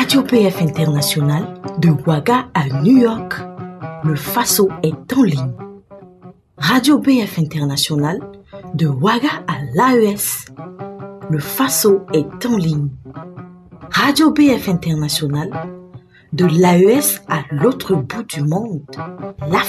Radio BF International, de Ouaga à New York, le Faso est en ligne. Radio BF International, de Ouaga à l'AES, le Faso est en ligne. Radio BF International, de l'AES à l'autre bout du monde,